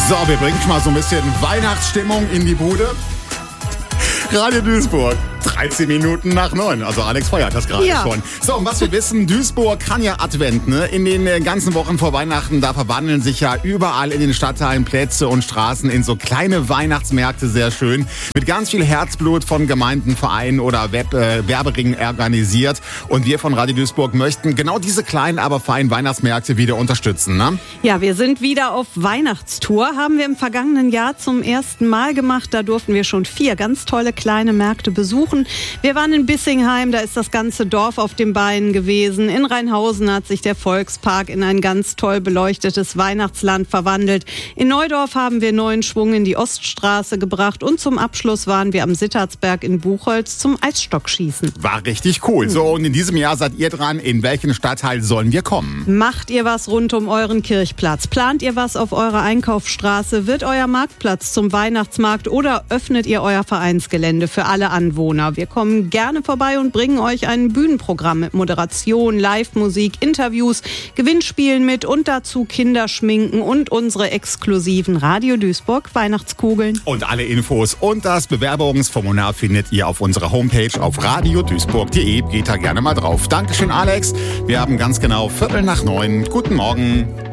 So, wir bringen schon mal so ein bisschen Weihnachtsstimmung in die Bude. Radio Duisburg, 13 Minuten nach 9. Also Alex feiert das gerade schon. So, und was wir wissen, Duisburg kann ja Advent, ne? In den ganzen Wochen vor Weihnachten, da verwandeln sich ja überall in den Stadtteilen Plätze und Straßen in so kleine Weihnachtsmärkte, sehr schön. Mit ganz viel Herzblut von Gemeinden, Vereinen oder Werberingen organisiert. Und wir von Radio Duisburg möchten genau diese kleinen, aber feinen Weihnachtsmärkte wieder unterstützen, ne? Ja, wir sind wieder auf Weihnachtstour. Haben wir im vergangenen Jahr zum ersten Mal gemacht. Da durften wir schon 4 ganz tolle kleine Märkte besuchen. Wir waren in Bissingheim, da ist das ganze Dorf auf den Beinen gewesen. In Rheinhausen hat sich der Volkspark in ein ganz toll beleuchtetes Weihnachtsland verwandelt. In Neudorf haben wir neuen Schwung in die Oststraße gebracht. Und zum Abschluss waren wir am Sittertsberg in Buchholz zum Eisstockschießen. War richtig cool. So, und in diesem Jahr seid ihr dran. In welchen Stadtteil sollen wir kommen? Macht ihr was rund um euren Kirchplatz? Plant ihr was auf eurer Einkaufsstraße? Wird euer Marktplatz zum Weihnachtsmarkt oder öffnet ihr euer Vereinsgelände für alle Anwohner? Wir kommen gerne vorbei und bringen euch ein Bühnenprogramm mit Moderation, Live-Musik, Interviews, Gewinnspielen mit und dazu Kinderschminken und unsere exklusiven Radio Duisburg Weihnachtskugeln. Und alle Infos und das Bewerbungsformular findet ihr auf unserer Homepage auf radioduisburg.de. Geht da gerne mal drauf. Dankeschön, Alex. Wir haben ganz genau 8:45. Guten Morgen.